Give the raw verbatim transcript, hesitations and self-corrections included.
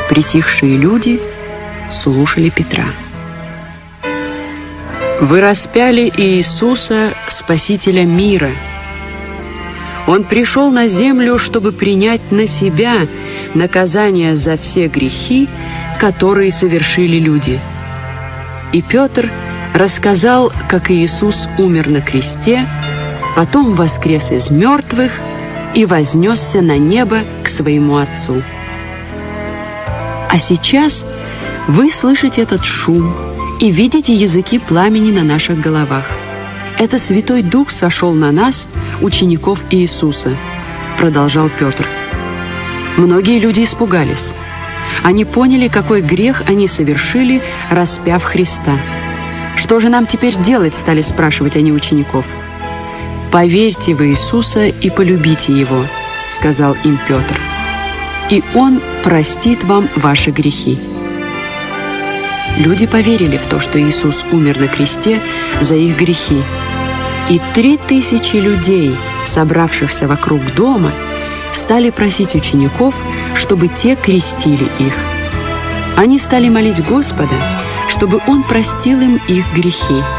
Притихшие люди слушали Петра. Вы распяли Иисуса, Спасителя мира. Он пришел на землю, чтобы принять на себя наказание за все грехи, которые совершили люди. И Петр рассказал, как Иисус умер на кресте, потом воскрес из мертвых и вознесся на небо к своему Отцу. А сейчас вы слышите этот шум и видите языки пламени на наших головах. Это Святой Дух сошел на нас, учеников Иисуса, продолжал Петр. Многие люди испугались. Они поняли, какой грех они совершили, распяв Христа. «Что же нам теперь делать?» – стали спрашивать они учеников. «Поверьте в Иисуса и полюбите Его», – сказал им Петр. «И Он простит вам ваши грехи». Люди поверили в то, что Иисус умер на кресте за их грехи. И три тысячи людей, собравшихся вокруг дома, стали просить учеников, чтобы те крестили их. Они стали молить Господа, чтобы Он простил им их грехи.